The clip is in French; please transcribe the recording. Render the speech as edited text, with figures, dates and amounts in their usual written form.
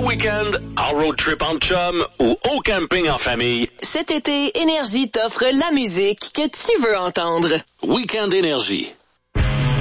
week-end, en road trip en chum ou au camping en famille, cet été, Énergie t'offre la musique que tu veux entendre. Week-end Énergie.